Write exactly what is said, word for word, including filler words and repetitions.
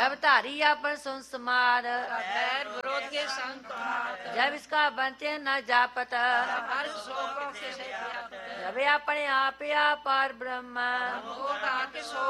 जब धारी अपन सुन समाद बैर विरोध के संग प्रमाद जब इसका बनते न जापत हर शोकों के से त्यागत जब अपने आप या पर ब्रह्म भोग आके सो